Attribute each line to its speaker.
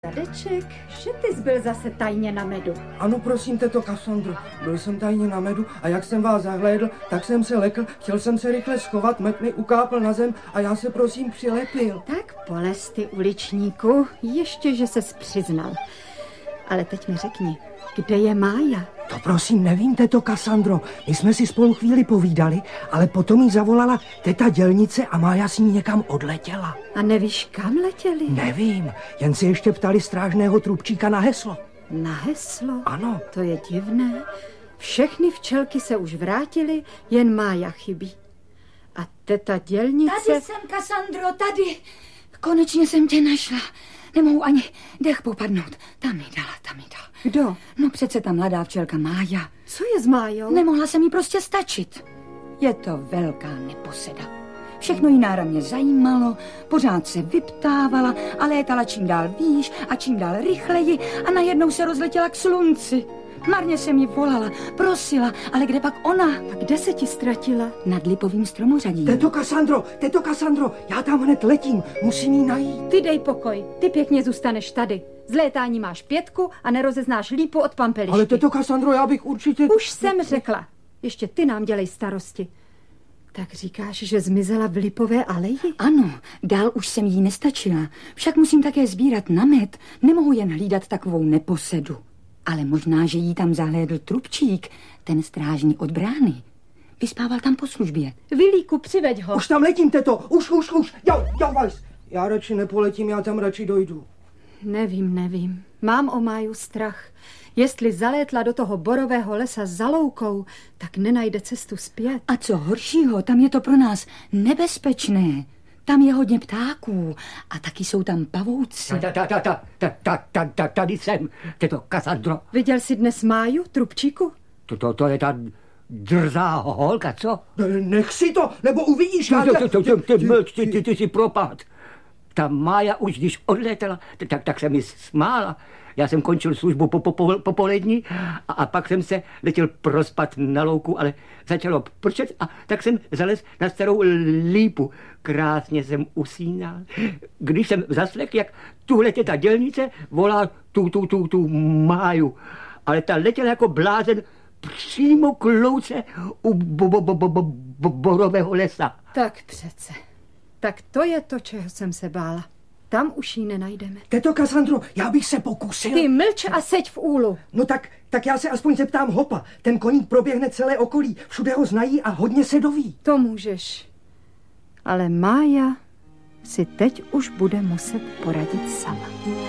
Speaker 1: Tadeček, že ty jsi byl zase tajně na medu.
Speaker 2: Ano, prosím, teto Kasandro, byl jsem tajně na medu a jak jsem vás zahlédl, tak jsem se lekl, chtěl jsem se rychle schovat, med mi ukápl na zem a já se prosím přilepil.
Speaker 1: Tak polez ty, uličníku, ještě, že ses přiznal. Ale teď mi řekni, kde je Mája?
Speaker 2: To prosím nevím, teto Kasandro, my jsme si spolu chvíli povídali, ale potom jí zavolala teta dělnice a Mája s ní někam odletěla.
Speaker 1: A nevíš, kam letěli?
Speaker 2: Nevím, jen se ještě ptali strážného trubčíka na heslo.
Speaker 1: Na heslo?
Speaker 2: Ano.
Speaker 1: To je divné. Všechny včelky se už vrátily, jen Mája chybí. A teta dělnice...
Speaker 3: Tady jsem, Kasandro, tady. Konečně jsem tě našla. Nemohu ani dech popadnout. Tam mi dala.
Speaker 1: Kdo?
Speaker 3: No přece ta mladá včelka Mája.
Speaker 1: Co je s Májou?
Speaker 3: Nemohla se mi prostě stačit. Je to velká neposeda. Všechno jí náramně zajímalo, pořád se vyptávala a létala čím dál výš a čím dál rychleji a najednou se rozletěla k slunci. Marně jsem jí volala, prosila, ale kde pak ona?
Speaker 1: A kde se ti ztratila?
Speaker 3: Nad lipovým stromořadím.
Speaker 2: Teto Kasandro, já tam hned letím, musím jí najít.
Speaker 1: Ty dej pokoj, ty pěkně zůstaneš tady. Z létání máš 5 a nerozeznáš lípu od pampelišky.
Speaker 2: Ale teto Kasandro, já bych určitě...
Speaker 1: Už jsem řekla, ještě ty nám dělej starosti. Tak říkáš, že zmizela v lipové aleji?
Speaker 3: Ano, dál už jsem jí nestačila. Však musím také sbírat na med. Nemohu jen hlídat takovou neposedu. Ale možná, že jí tam zahlédl trubčík, ten strážný od brány. Vyspával tam po službě.
Speaker 1: Vilíku, přiveď ho.
Speaker 2: Už tam letím, teto, už. Jau, vajs. Já radši nepoletím, já tam radši dojdu.
Speaker 1: Nevím. Mám o Máju strach. Jestli zalétla do toho borového lesa za loukou, tak nenajde cestu zpět.
Speaker 3: A co horšího, tam je to pro nás nebezpečné. Tam je hodně ptáků a taky jsou tam pavouci.
Speaker 4: Tady jsem, teto Kasandro.
Speaker 1: Viděl jsi dnes Máju, trubčíku?
Speaker 4: To je ta drzá holka, co?
Speaker 2: Nech si to, nebo uvidíš.
Speaker 4: Ty si propad. Ta Mája už když odletela, tak se mi smála. Já jsem končil službu popolední a pak jsem se letěl prospat na louku, ale začalo pršet a tak jsem zalez na starou lípu. Krásně jsem usínal. Když jsem zaslechl, jak tuhle ta dělnice volá tu Máju, ale ta letěla jako blázen přímo k louce u borového lesa.
Speaker 1: Tak přece. Tak to je to, čeho jsem se bála. Tam už ji nenajdeme.
Speaker 2: Teto Kasandro, já bych se pokusil.
Speaker 1: Ty mlč a seď v úlu.
Speaker 2: No tak já se aspoň zeptám Hopa. Ten koník proběhne celé okolí. Všude ho znají a hodně se doví.
Speaker 1: To můžeš. Ale Mája si teď už bude muset poradit sama.